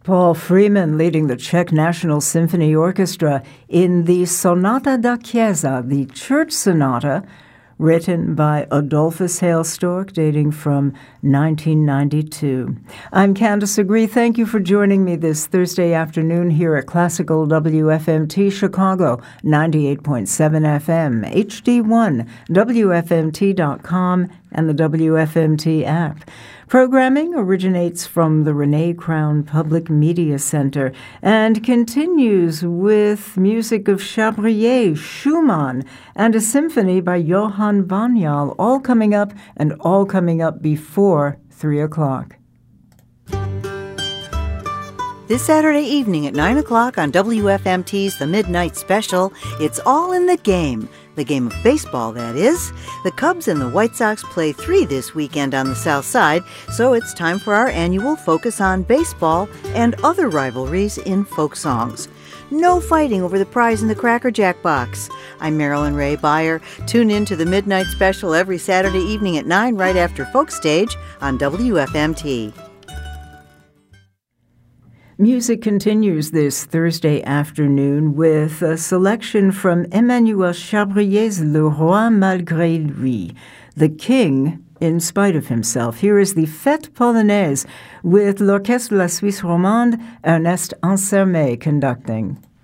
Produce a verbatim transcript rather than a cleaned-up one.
Paul Freeman leading the Czech National Symphony Orchestra in the Sonata da Chiesa, the church sonata, written by Adolphus Hailstork, dating from nineteen ninety-two. I'm Candace Agree. Thank you for joining me this Thursday afternoon here at Classical W F M T Chicago, ninety-eight point seven F M, H D one, W F M T dot com, and the W F M T app. Programming originates from the Renee Crown Public Media Center and continues with music of Chabrier, Schumann, and a symphony by Johann Vanyal, all coming up and all coming up before three o'clock. This Saturday evening at nine o'clock on W F M T's The Midnight Special, it's all in the game. The game of baseball, that is. The Cubs and the White Sox play three this weekend on the South Side, so it's time for our annual focus on baseball and other rivalries in folk songs. No fighting over the prize in the Cracker Jack box. I'm Marilyn Ray Beyer. Tune in to The Midnight Special every Saturday evening at nine right after Folk Stage on W F M T. Music continues this Thursday afternoon with a selection from Emmanuel Chabrier's Le Roi Malgré Lui, The King in Spite of Himself. Here is the Fête Polonaise with l'Orchestre de la Suisse Romande, Ernest Ansermet conducting.